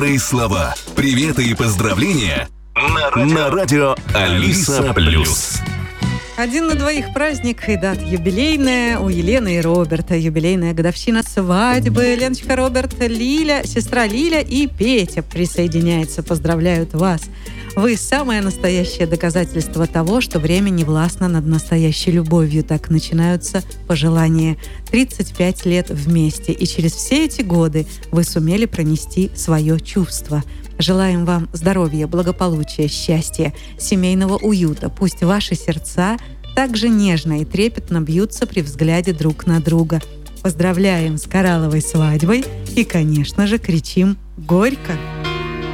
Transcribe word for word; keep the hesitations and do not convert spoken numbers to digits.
И слова, приветы и поздравления на радио, на радио Алиса Плюс. Один на двоих праздник, и дата юбилейная у Елены и Роберта. Юбилейная годовщина свадьбы. Леночка, Роберт, Лиля, сестра Лиля и Петя присоединяются, поздравляют вас. Вы самое настоящее доказательство того, что время не властно над настоящей любовью. Так начинаются пожелания. тридцать пять лет вместе, и через все эти годы вы сумели пронести свое чувство. Желаем вам здоровья, благополучия, счастья, семейного уюта. Пусть ваши сердца так же нежно и трепетно бьются при взгляде друг на друга. Поздравляем с коралловой свадьбой и, конечно же, кричим «Горько!».